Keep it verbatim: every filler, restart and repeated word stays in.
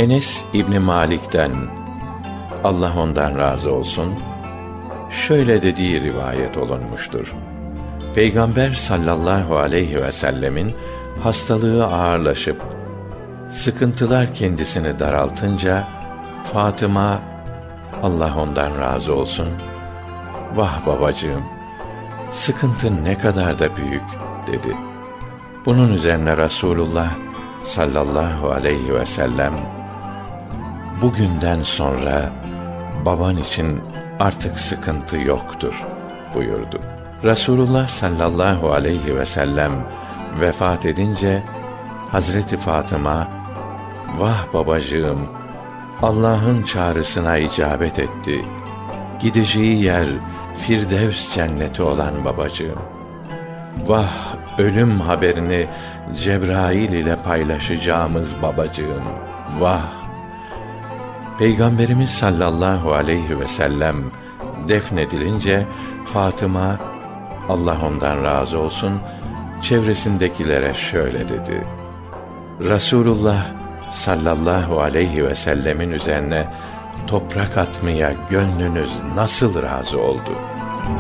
Enes İbni Malik'ten, Allah ondan razı olsun, şöyle dediği rivayet olunmuştur. Peygamber sallallahu aleyhi ve sellemin hastalığı ağırlaşıp sıkıntılar kendisini daraltınca Fatıma, Allah ondan razı olsun, vah babacığım, sıkıntın ne kadar da büyük dedi. Bunun üzerine Resulullah sallallahu aleyhi ve sellem, bugünden sonra baban için artık sıkıntı yoktur buyurdu. Resulullah sallallahu aleyhi ve sellem vefat edince Hazreti Fatıma, vah babacığım, Allah'ın çağrısına icabet etti. Gideceği yer Firdevs cenneti olan babacığım. Vah ölüm haberini Cebrail ile paylaşacağımız babacığım. Vah! Peygamberimiz sallallahu aleyhi ve sellem defnedilince Fatıma, Allah ondan razı olsun, çevresindekilere şöyle dedi: Resulullah sallallahu aleyhi ve sellemin üzerine toprak atmaya gönlünüz nasıl razı oldu?